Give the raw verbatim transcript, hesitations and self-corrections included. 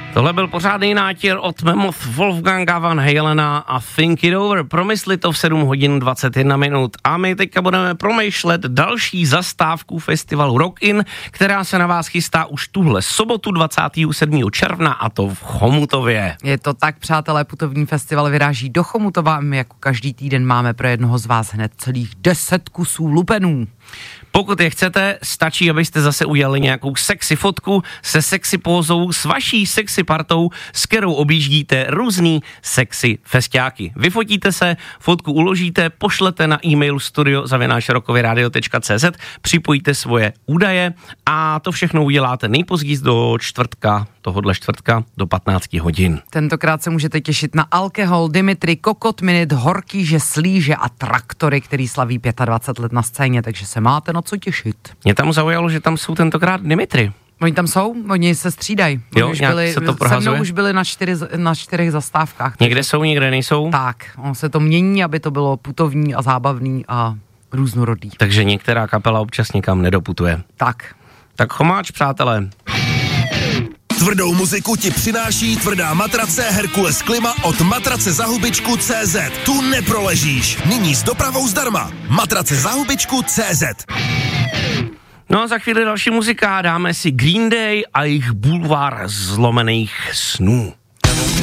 Tohle byl pořádný nátěr od Mammoth, Wolfganga Van Halena a Think It Over. Promysli to v sedm hodin dvacet jedna minut. A my teďka budeme promýšlet další zastávku festivalu Rock In, která se na vás chystá už tuhle sobotu dvacátého sedmého června, a to v Chomutově. Je to tak, přátelé, putovní festival vyráží do Chomutova. My jako každý týden máme pro jednoho z vás hned celých deset kusů lupenů. Pokud je chcete, stačí, abyste zase udělali nějakou sexy fotku se sexy pózou s vaší sexy partou, s kterou objíždíte různý sexy festiáky. Vyfotíte se, fotku uložíte, pošlete na e-mail studio zavináč rockovyradio tečka cé zet, připojíte svoje údaje a to všechno uděláte nejpozději do čtvrtka, tohodle čtvrtka do patnáct hodin. Tentokrát se můžete těšit na Alkohol, Dimitri, Kokot Minute, Horkýže, Slíže a Traktory, který slaví dvacet pět let na scéně, takže se máte na co těšit. Mě tam zaujalo, že tam jsou tentokrát Dimitri. Oni tam jsou, oni se střídají. Jo, už nějak byli, se to se prohazuje? mnou už byli na, čtyři, na čtyřech zastávkách. Někde jsou, někde nejsou? Tak, on se to mění, aby to bylo putovní a zábavný a různorodý. Takže některá kapela občas někam nedoputuje. Tak. Tak chomáč, přátelé. Tvrdou muziku ti přináší tvrdá matrace Herkules Klima od matrace za hubičku tečka cé zet. Tu neproležíš. Nyní s dopravou zdarma. Matrace za hubičku tečka cé zet. No a za chvíli další muzika, dáme si Green Day a jejich bulvár zlomených snů.